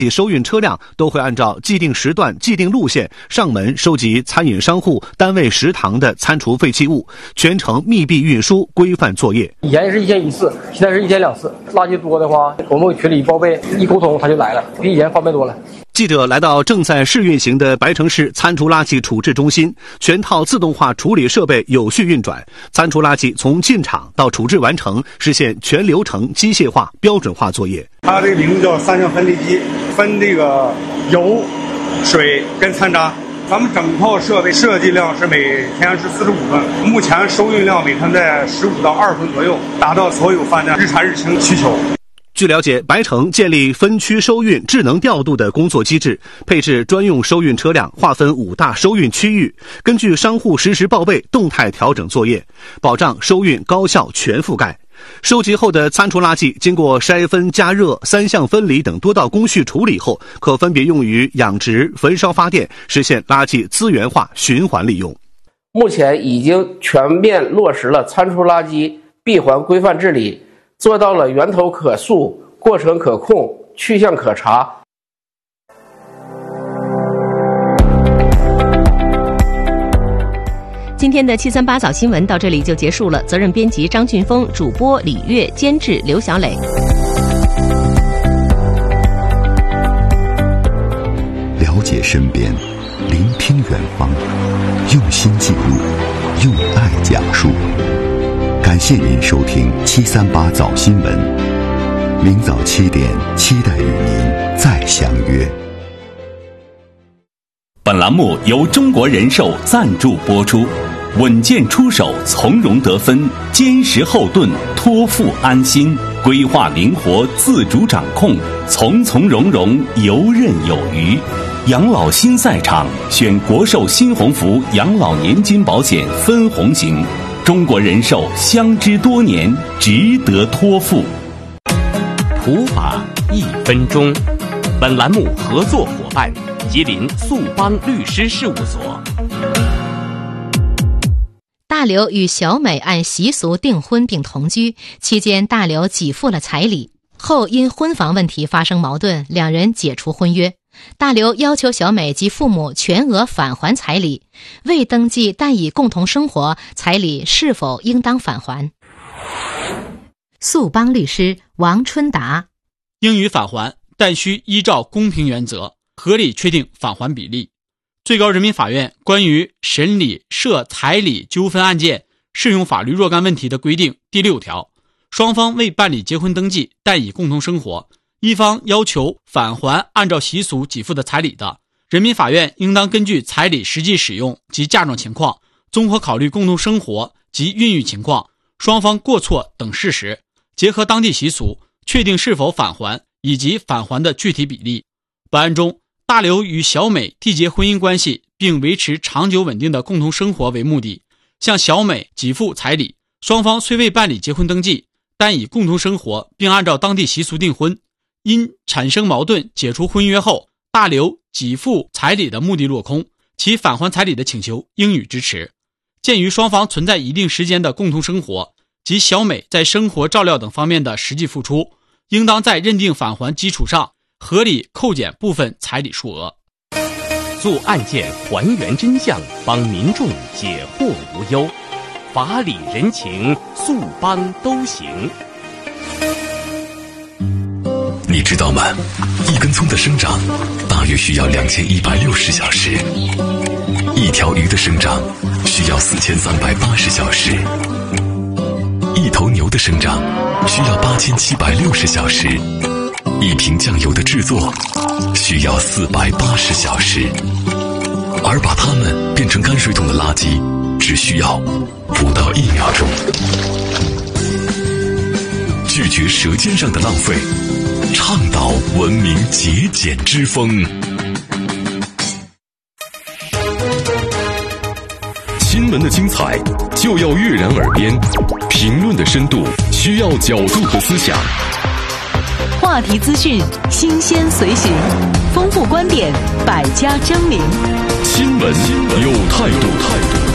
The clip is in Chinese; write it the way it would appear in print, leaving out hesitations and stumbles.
收运车辆都会按照既定时段、既定路线上门收集餐饮商户、单位食堂的餐厨废弃物，全程密闭运输，规范作业。 以前是1天1次，现在是1天2次。垃圾多的话，我们群里报备，一沟通他就来了，比以前方便多了。 记者来到正在试运行的白城市餐厨垃圾处置中心，全套自动化处理设备有序运转，餐厨垃圾从进场到处置完成，实现全流程机械化、标准化作业。 它这个名字叫3项分离机，分这个油、水跟残渣。咱们整套设备设计量是每天是45吨，目前收运量每天在15到20吨左右，达到所有饭店日产日清需求。 据了解，白城建立分区收运智能调度的工作机制，配置专用收运车辆，划分5大收运区域，根据商户实时报备，动态调整作业，保障收运高效全覆盖。收集后的餐厨垃圾经过筛分、加热、3项分离等多道工序处理后，可分别用于养殖、焚烧发电，实现垃圾资源化循环利用。 目前已经全面落实了餐厨垃圾闭环规范治理，做到了源头可溯、过程可控、去向可查。 今天的738早新闻到这里就结束了，责任编辑张俊峰，主播李月，监制刘小磊。 了解身边，聆听远方，用心记录，用爱讲述。感谢您收听738早新闻，明早7点，期待与您再相约。 本栏目由中国人寿赞助播出。稳健出手，从容得分，坚实后盾，托付安心，规划灵活，自主掌控，从从容容，游刃有余。养老新赛场，选国寿新鸿福养老年金保险分红型，中国人寿相知多年，值得托付。 普法1分钟，本栏目合作伙伴吉林速邦律师事务所。 大刘与小美按习俗订婚并同居，期间大刘给付了彩礼，后因婚房问题发生矛盾，两人解除婚约。大刘要求小美及父母全额返还彩礼，未登记但已共同生活，彩礼是否应当返还？速邦律师王春达： 应予返还，但需依照公平原则，合理确定返还比例。最高人民法院关于审理涉彩礼纠纷案件适用法律若干问题的规定第6条，双方未办理结婚登记但已共同生活，一方要求返还按照习俗给付的彩礼的，人民法院应当根据彩礼实际使用及嫁妆情况，综合考虑共同生活及孕育情况、双方过错等事实，结合当地习俗，确定是否返还以及返还的具体比例。本案中，大刘与小美缔结婚姻关系并维持长久稳定的共同生活为目的，向小美给付彩礼，双方虽未办理结婚登记，但已共同生活并按照当地习俗订婚。因产生矛盾解除婚约后，大刘给付彩礼的目的落空，其返还彩礼的请求应予支持。鉴于双方存在一定时间的共同生活及小美在生活照料等方面的实际付出，应当在认定返还基础上合理扣减部分彩礼数额。 做案件还原真相，帮民众解惑无忧，法理人情，速邦都行。 你知道吗？一根葱的生长大约需要2160小时，一条鱼的生长需要4380小时，一头牛的生长需要8760小时，一瓶酱油的制作需要480小时，而把它们变成泔水桶的垃圾只需要不到1秒钟。拒绝舌尖上的浪费，倡导文明节俭之风。新闻的精彩就要跃然耳边，评论的深度需要角度和思想， 话题资讯新鲜随寻，丰富观点百家争鸣。 新闻有态度。